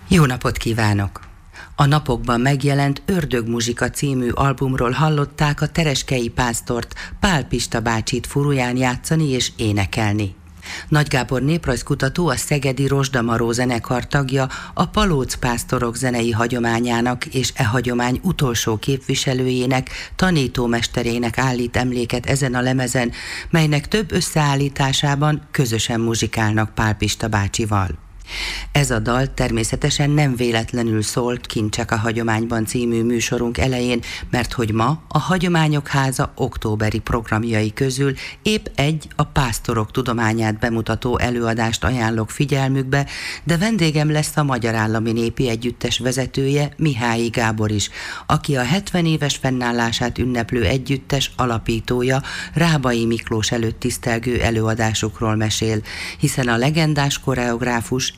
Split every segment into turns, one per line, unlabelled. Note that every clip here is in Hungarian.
Jó napot kívánok! A napokban megjelent Ördögmuzsika című albumról hallották a tereskei pásztort, Pál Pista bácsit furuján játszani és énekelni. Nagy Gábor néprajzkutató, a szegedi Rozsdamaró zenekar tagja, a Palóc pásztorok zenei hagyományának és e hagyomány utolsó képviselőjének, tanítómesterének állít emléket ezen a lemezen, melynek több összeállításában közösen muzsikálnak Pál Pista bácsival. Ez a dal természetesen nem véletlenül szólt Kincsek a hagyományban című műsorunk elején, mert hogy ma a Hagyományok Háza októberi programjai közül épp egy a pásztorok tudományát bemutató előadást ajánlok figyelmükbe, de vendégem lesz a Magyar Állami Népi Együttes vezetője, Mihályi Gábor is, aki a 70 éves fennállását ünneplő együttes alapítója, Rábai Miklós előtt tisztelgő előadásukról mesél, hiszen a legendás koreográfus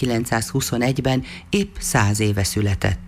1921-ben épp 100 éve született.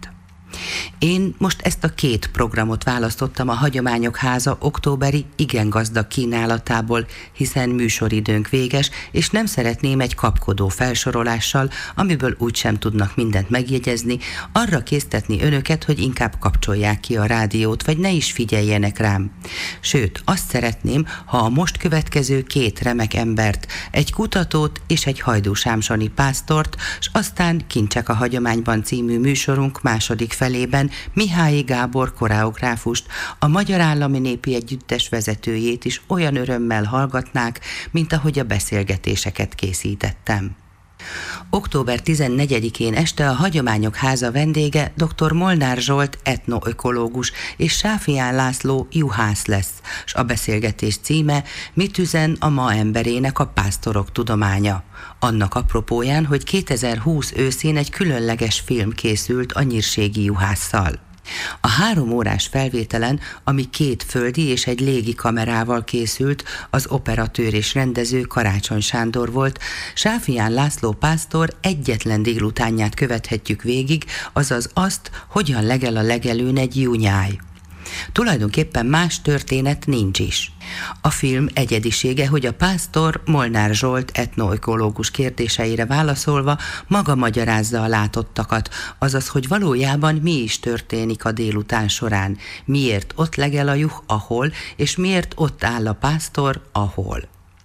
Én most ezt a két programot választottam a Hagyományok Háza októberi igen gazdag kínálatából, hiszen műsoridőnk véges, és nem szeretném egy kapkodó felsorolással, amiből úgysem tudnak mindent megjegyezni, arra késztetni önöket, hogy inkább kapcsolják ki a rádiót, vagy ne is figyeljenek rám. Sőt, azt szeretném, ha a most következő két remek embert, egy kutatót és egy hajdúsámsoni pásztort, s aztán Kincsek a hagyományban című műsorunk második felében Mihályi Gábor koreográfust, a Magyar Állami Népi Együttes vezetőjét is olyan örömmel hallgatnák, mint ahogy a beszélgetéseket készítettem. Október 14-én este a Hagyományok Háza vendége dr. Molnár Zsolt etnoökológus és Sáfián László juhász lesz, s a beszélgetés címe Mit üzen a ma emberének a pásztorok tudománya. Annak apropóján, hogy 2020 őszén egy különleges film készült a nyírségi juhásszal. A 3 órás felvételen, ami 2 földi és egy légi kamerával készült, az operatőr és rendező Karácsony Sándor volt, Sáfián László pásztor egyetlen délutánját követhetjük végig, azaz azt, hogyan legel a legelőn egy junyáj. Tulajdonképpen más történet nincs is. A film egyedisége, hogy a pásztor Molnár Zsolt etnoökológus kérdéseire válaszolva maga magyarázza a látottakat, azaz, hogy valójában mi is történik a délután során, miért ott legel a juh ahol, és miért ott áll a pásztor ahol.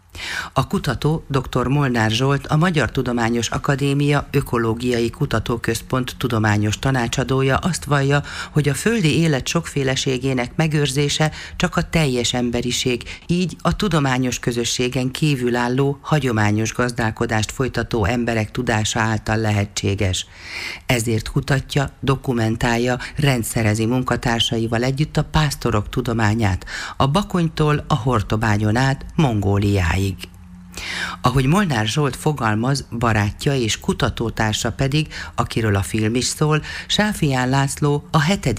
A kutató, dr. Molnár Zsolt, a Magyar Tudományos Akadémia Ökológiai Kutatóközpont tudományos tanácsadója azt vallja, hogy a földi élet sokféleségének megőrzése csak a teljes emberiség, így a tudományos közösségen kívülálló, hagyományos gazdálkodást folytató emberek tudása által lehetséges. Ezért kutatja, dokumentálja, rendszerezi munkatársaival együtt a pásztorok tudományát, a Bakonytól a Hortobágyon át Mongóliáig. Ahogy Molnár Zsolt fogalmaz, barátja és kutatótársa pedig, akiről a film is szól, Sáfián László, a 7.